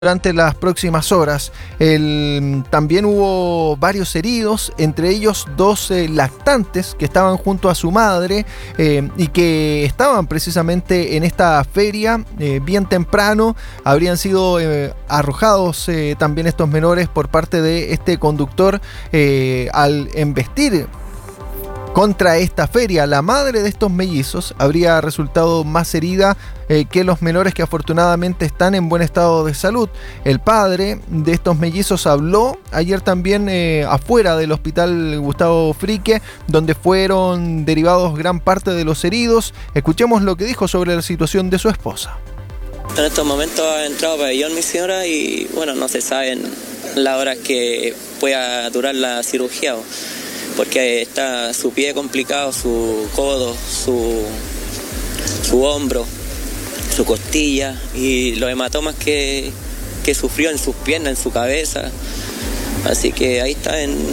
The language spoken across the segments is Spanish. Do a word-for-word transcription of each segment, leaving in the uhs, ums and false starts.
durante las próximas horas. El, también hubo varios heridos, entre ellos dos eh, lactantes que estaban junto a su madre eh, y que estaban precisamente en esta feria eh, bien temprano. Habrían sido eh, arrojados eh, también estos menores por parte de este conductor eh, al embestir contra esta feria. La madre de estos mellizos habría resultado más herida eh, que los menores, que afortunadamente están en buen estado de salud. El padre de estos mellizos habló ayer también eh, afuera del hospital Gustavo Frique, donde fueron derivados gran parte de los heridos. Escuchemos lo que dijo sobre la situación de su esposa. En estos momentos ha entrado pabellón mi señora y bueno, no se saben las horas que pueda durar la cirugía, porque está su pie complicado, su codo, su, su hombro, su costilla y los hematomas que, que sufrió en sus piernas, en su cabeza. Así que ahí está en,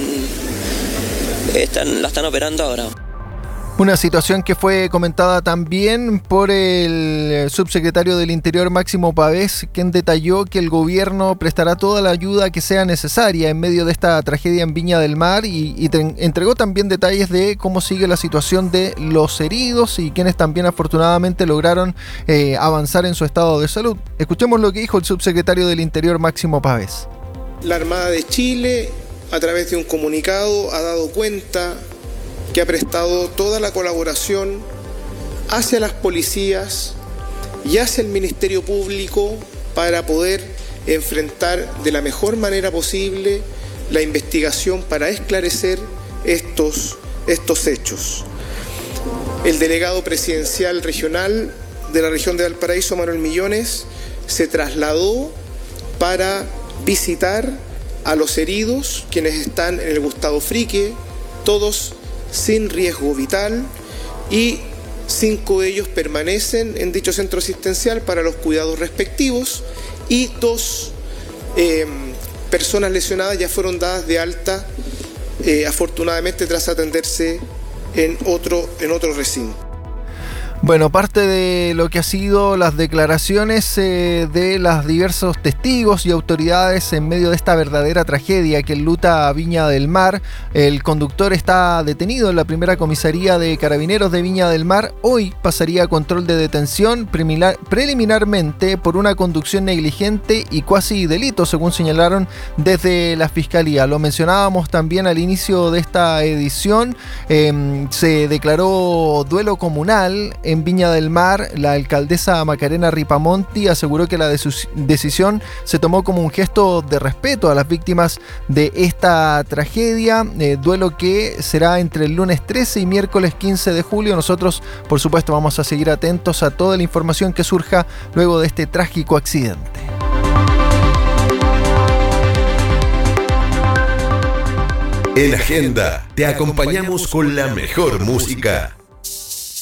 están, la están operando ahora. Una situación que fue comentada también por el subsecretario del Interior, Máximo Pavés, quien detalló que el gobierno prestará toda la ayuda que sea necesaria en medio de esta tragedia en Viña del Mar y, y te, entregó también detalles de cómo sigue la situación de los heridos y quienes también afortunadamente lograron eh, avanzar en su estado de salud. Escuchemos lo que dijo el subsecretario del Interior, Máximo Pavés. La Armada de Chile, a través de un comunicado, ha dado cuenta que ha prestado toda la colaboración hacia las policías y hacia el Ministerio Público para poder enfrentar de la mejor manera posible la investigación para esclarecer estos, estos hechos. El delegado presidencial regional de la región de Valparaíso, Manuel Millones, se trasladó para visitar a los heridos, quienes están en el Gustavo Frique, todos sin riesgo vital, y cinco de ellos permanecen en dicho centro asistencial para los cuidados respectivos y dos eh, personas lesionadas ya fueron dadas de alta eh, afortunadamente tras atenderse en otro, en otro recinto. Bueno, parte de lo que ha sido las declaraciones eh, de los diversos testigos y autoridades en medio de esta verdadera tragedia que enluta a Viña del Mar. El conductor está detenido en la primera comisaría de Carabineros de Viña del Mar. Hoy pasaría a control de detención preliminar, preliminarmente por una conducción negligente y cuasi delito, según señalaron desde la Fiscalía. Lo mencionábamos también al inicio de esta edición. Eh, se declaró duelo comunal en Viña del Mar. La alcaldesa Macarena Ripamonti aseguró que la decisión se tomó como un gesto de respeto a las víctimas de esta tragedia, eh, duelo que será entre el lunes trece y miércoles quince de julio. Nosotros, por supuesto, vamos a seguir atentos a toda la información que surja luego de este trágico accidente. En Agenda te acompañamos con la mejor música.